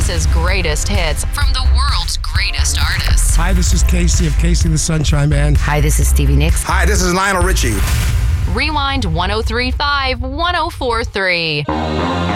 Texas's greatest hits from the world's greatest artists. Hi, this is Casey of Casey the Sunshine Man. Hi, this is Stevie Nicks. Hi, this is Lionel Richie. Rewind 1035 1043.